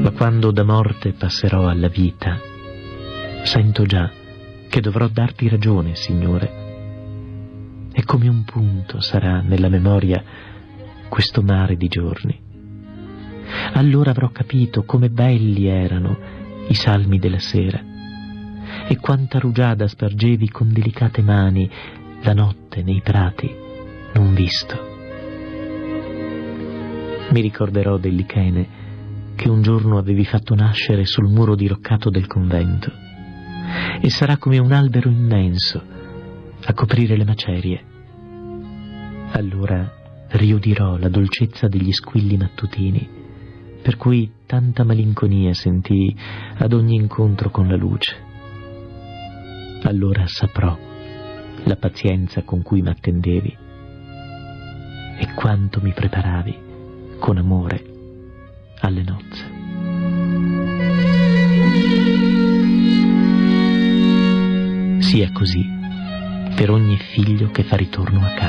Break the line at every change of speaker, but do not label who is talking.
Ma quando da morte passerò alla vita, sento già che dovrò darti ragione, Signore. E come un punto sarà nella memoria questo mare di giorni. Allora avrò capito come belli erano i salmi della sera e quanta rugiada spargevi con delicate mani la notte nei prati non visto. Mi ricorderò del lichene che un giorno avevi fatto nascere sul muro diroccato del convento, e sarà come un albero immenso a coprire le macerie. Allora riudirò la dolcezza degli squilli mattutini, per cui tanta malinconia sentii ad ogni incontro con la luce. Allora saprò la pazienza con cui m'attendevi e quanto mi preparavi con amore alle nozze. Sia così per ogni figlio che fa ritorno a casa.